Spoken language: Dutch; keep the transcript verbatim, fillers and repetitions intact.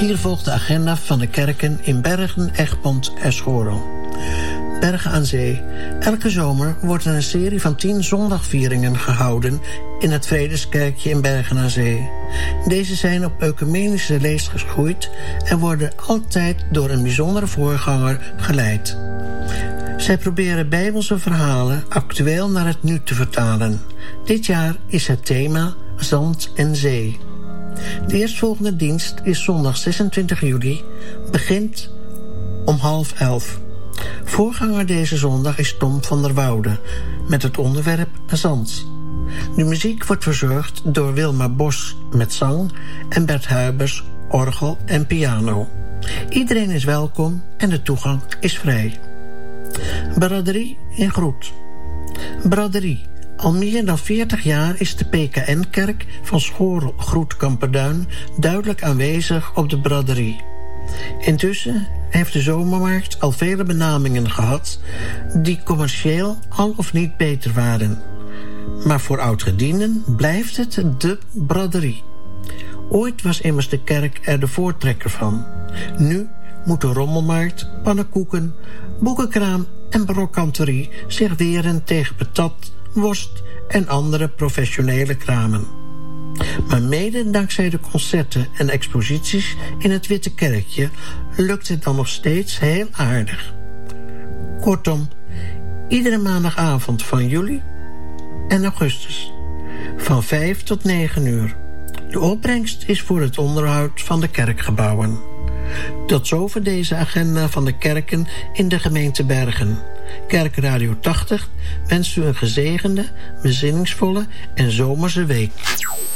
Hier volgt de agenda van de kerken in Bergen, Egmond en Schorel. Bergen aan Zee. Elke zomer wordt er een serie van tien zondagvieringen gehouden in het Vredeskerkje in Bergen aan Zee. Deze zijn op ecumenische leest geschoeid en worden altijd door een bijzondere voorganger geleid. Zij proberen Bijbelse verhalen actueel naar het nu te vertalen. Dit jaar is het thema Zand en Zee. De eerstvolgende dienst is zondag zesentwintig juli, begint om half elf. Voorganger deze zondag is Tom van der Woude met het onderwerp Zand. De muziek wordt verzorgd door Wilma Bos met zang en Bert Huibers, orgel en piano. Iedereen is welkom en de toegang is vrij. Braderie in Groet. Braderie. Al meer dan veertig jaar is de P K N-kerk van Schorel Groet Kamperduin duidelijk aanwezig op de braderie. Intussen heeft de zomermarkt al vele benamingen gehad die commercieel al of niet beter waren. Maar voor oudgedienden blijft het de braderie. Ooit was immers de kerk er de voortrekker van. Nu moet de rommelmarkt, pannenkoeken, boekenkraam en brokkanterie zich weren tegen patat, worst en andere professionele kramen. Maar mede dankzij de concerten en exposities in het Witte Kerkje lukt het dan nog steeds heel aardig. Kortom, iedere maandagavond van juli en augustus van vijf tot negen uur. De opbrengst is voor het onderhoud van de kerkgebouwen. Tot zover deze agenda van de kerken in de gemeente Bergen. Kerkradio tachtig wenst u een gezegende, bezinningsvolle en zomerse week.